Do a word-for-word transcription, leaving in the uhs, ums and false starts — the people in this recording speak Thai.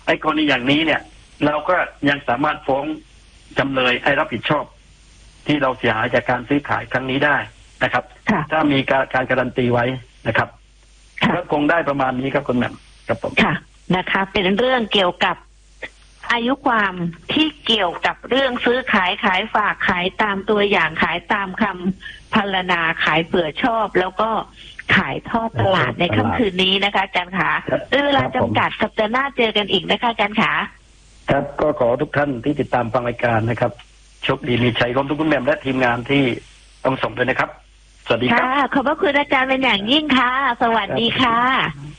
ไอ้กรณีอย่างนี้เนี่ยเราก็ยังสามารถฟ้องจำเลยให้รับผิดชอบที่เราเสียหายจากการซื้อขายครั้งนี้ได้นะครับถ้ามีการการการันตีไว้นะครับก็คงได้ประมาณนี้ครับคุณแม่ครับผมค่ะนะคะเป็นเรื่องเกี่ยวกับอายุความที่เกี่ยวกับเรื่องซื้อขายขายฝากขายตามตัวอย่างขายตามคำพรรณนาขายเผื่อชอบแล้วก็ขายทอดตลาดในค่ำคืนนี้นะคะอาจารย์ขาด้วยเวลาจำกัดสัปดาห์หน้าเจอกันอีกนะคะอาจารย์ขาครับก็ขอทุกท่านที่ติดตามฟังรายการนะครับโชคดีมีชัยรวมทุกคุณแม่และทีมงานที่ต้องส่งด้วยนะครับสวัสดีครับค่ะขอบพระคุณอาจารย์เป็นอย่างยิ่งค่ะสวัสดีค่ะ